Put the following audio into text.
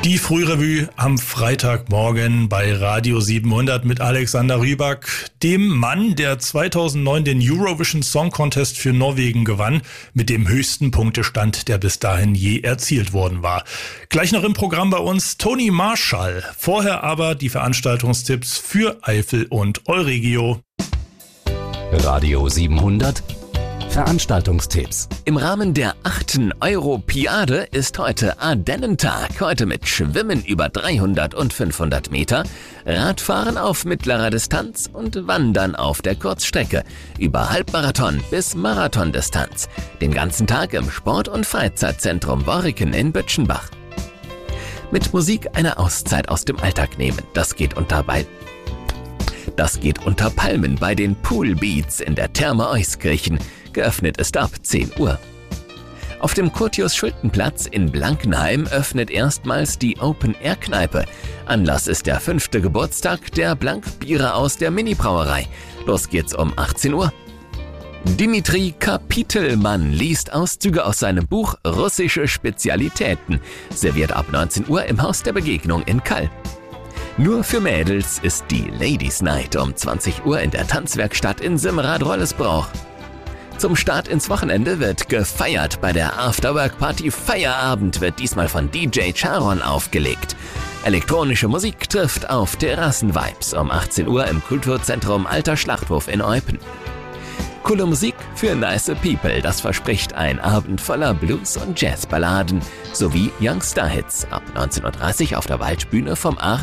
Die Frührevue am Freitagmorgen bei Radio 700 mit Alexander Rybak, dem Mann, der 2009 den Eurovision Song Contest für Norwegen gewann, mit dem höchsten Punktestand, der bis dahin je erzielt worden war. Gleich noch im Programm bei uns Toni Marschall. Vorher aber die Veranstaltungstipps für Eifel und Euregio. Radio 700 Veranstaltungstipps. Im Rahmen der 8. Europiade ist heute Ardennentag. Heute mit Schwimmen über 300 und 500 Meter, Radfahren auf mittlerer Distanz und Wandern auf der Kurzstrecke. Über Halbmarathon bis Marathondistanz. Den ganzen Tag im Sport- und Freizeitzentrum Worriken in Bütschenbach. Mit Musik eine Auszeit aus dem Alltag nehmen. Das geht unter Palmen bei den Poolbeats in der Therme Euskirchen. Geöffnet ist ab 10 Uhr. Auf dem Curtius-Schulten-Platz in Blankenheim öffnet erstmals die Open-Air-Kneipe. Anlass ist der 5. Geburtstag der Blankbiere aus der Mini-Brauerei. Los geht's um 18 Uhr. Dimitri Kapitelmann liest Auszüge aus seinem Buch Russische Spezialitäten. Serviert ab 19 Uhr im Haus der Begegnung in Kall. Nur für Mädels ist die Ladies Night um 20 Uhr in der Tanzwerkstatt in Simrad-Rollesbruch. Zum Start ins Wochenende wird gefeiert. Bei der Afterwork-Party Feierabend wird diesmal von DJ Charon aufgelegt. Elektronische Musik trifft auf Terrassen-Vibes um 18 Uhr im Kulturzentrum Alter Schlachthof in Eupen. Coole Musik für nice People, das verspricht ein Abend voller Blues- und Jazzballaden sowie Youngstar-Hits ab 19.30 Uhr auf der Waldbühne vom Aachen